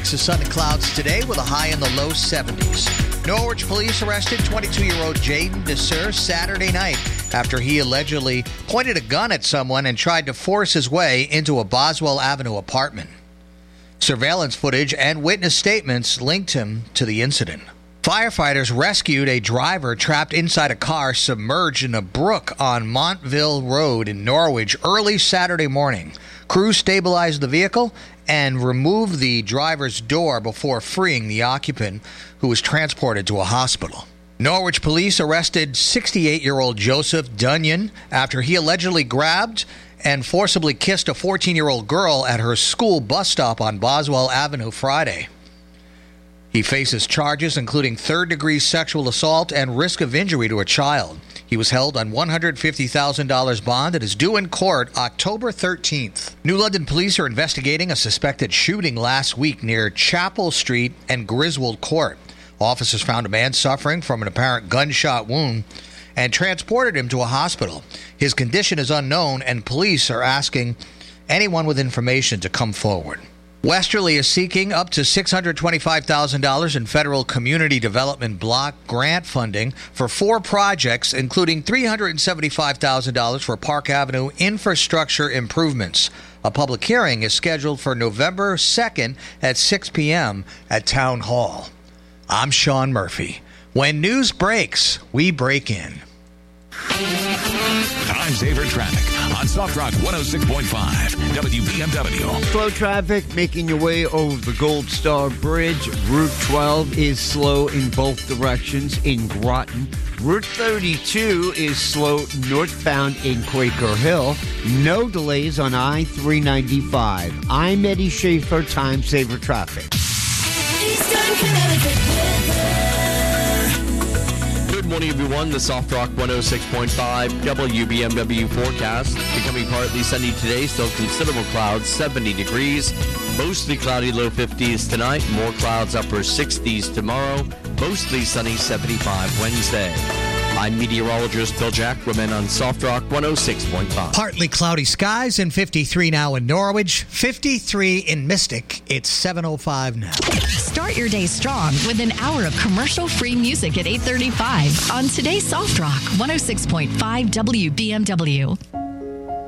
mix of sun and clouds today with a high in the low 70s. Norwich police arrested 22-year-old Jaden DeSir Saturday night after he allegedly pointed a gun at someone and tried to force his way into a Boswell Avenue apartment. Surveillance footage and witness statements linked him to the incident. Firefighters rescued a driver trapped inside a car submerged in a brook on Montville Road in Norwich early Saturday morning. Crews stabilized the vehicle and removed the driver's door before freeing the occupant, who was transported to a hospital. Norwich police arrested 68-year-old Joseph Dunyan after he allegedly grabbed and forcibly kissed a 14-year-old girl at her school bus stop on Boswell Avenue Friday. He faces charges including third-degree sexual assault and risk of injury to a child. He was held on $150,000 bond and is due in court October 13th. New London police are investigating a suspected shooting last week near Chapel Street and Griswold Court. Officers found a man suffering from an apparent gunshot wound and transported him to a hospital. His condition is unknown, and police are asking anyone with information to come forward. Westerly is seeking up to $625,000 in federal community development block grant funding for 4 projects, including $375,000 for Park Avenue infrastructure improvements. A public hearing is scheduled for November 2nd at 6 p.m. at Town Hall. I'm Sean Murphy. When news breaks, we break in. Time saver traffic on Soft Rock 106.5 WBMW. Slow traffic making your way over the Gold Star Bridge. Route 12 is slow in both directions in Groton. Route 32 is slow northbound in Quaker Hill. No delays on I-395. I'm Eddie Schaefer, Time Saver Traffic. Eastern Connecticut weather. Good morning, everyone. The Soft Rock 106.5 WBMW forecast. Becoming partly sunny today, still considerable clouds, 70 degrees. Mostly cloudy, low 50s tonight. More clouds, upper 60s tomorrow. Mostly sunny, 75 Wednesday. I'm meteorologist Bill Jackman on Soft Rock 106.5. Partly cloudy skies and 53 now in Norwich, 53 in Mystic. It's 7:05 now. Start your day strong with an hour of commercial-free music at 8:35 on today's Soft Rock 106.5 WBMW.